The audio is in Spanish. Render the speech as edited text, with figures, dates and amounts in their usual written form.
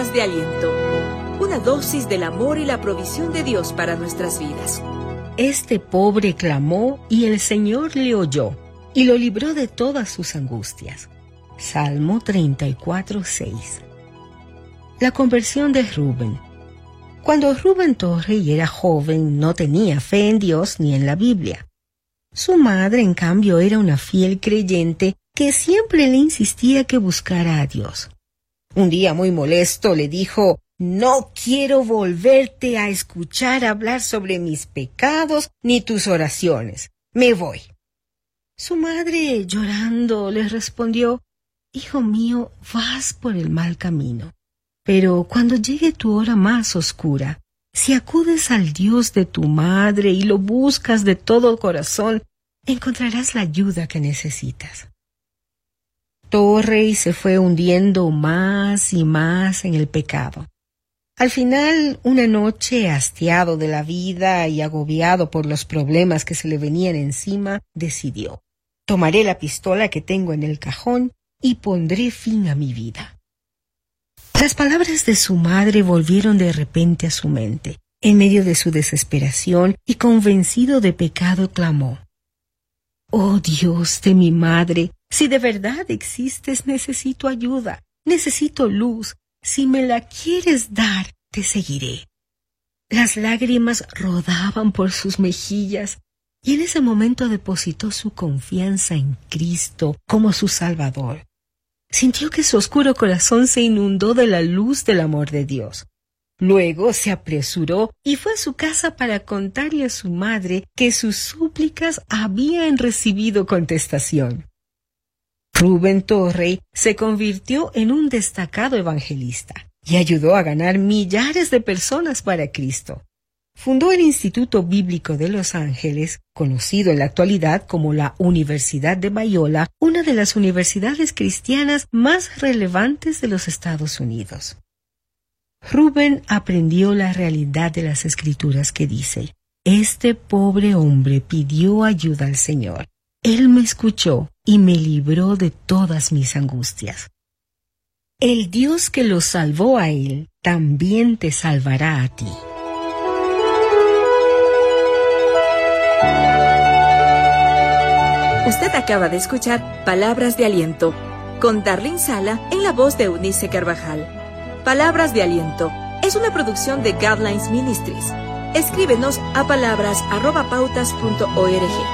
Palabras de aliento. Una dosis del amor y la provisión de Dios para nuestras vidas. Este pobre clamó y el Señor le oyó y lo libró de todas sus angustias. Salmo 34:6. La conversión de Rubén. Cuando Rubén Torrey era joven, no tenía fe en Dios ni en la Biblia. Su madre, en cambio, era una fiel creyente que siempre le insistía que buscara a Dios. Un día, muy molesto, le dijo: «No quiero volverte a escuchar hablar sobre mis pecados ni tus oraciones. Me voy». Su madre, llorando, le respondió: «Hijo mío, vas por el mal camino. Pero cuando llegue tu hora más oscura, si acudes al Dios de tu madre y lo buscas de todo corazón, encontrarás la ayuda que necesitas». Torrey se fue hundiendo más y más en el pecado. Al final, una noche, hastiado de la vida y agobiado por los problemas que se le venían encima, decidió: «Tomaré la pistola que tengo en el cajón y pondré fin a mi vida». Las palabras de su madre volvieron de repente a su mente. En medio de su desesperación y convencido de pecado, clamó: «Oh Dios de mi madre, si de verdad existes, necesito ayuda, necesito luz. Si me la quieres dar, te seguiré». Las lágrimas rodaban por sus mejillas y en ese momento depositó su confianza en Cristo como su Salvador. Sintió que su oscuro corazón se inundó de la luz del amor de Dios. Luego se apresuró y fue a su casa para contarle a su madre que sus súplicas habían recibido contestación. Rubén Torrey se convirtió en un destacado evangelista y ayudó a ganar millares de personas para Cristo. Fundó el Instituto Bíblico de Los Ángeles, conocido en la actualidad como la Universidad de Biola, una de las universidades cristianas más relevantes de los Estados Unidos. Rubén aprendió la realidad de las Escrituras que dice: «Este pobre hombre pidió ayuda al Señor. Él me escuchó y me libró de todas mis angustias». El Dios que lo salvó a él también te salvará a ti. Usted acaba de escuchar Palabras de Aliento con Darlene Sala en la voz de Eunice Carvajal. Palabras de Aliento es una producción de Guidelines Ministries. Escríbenos a palabras@pautas.org.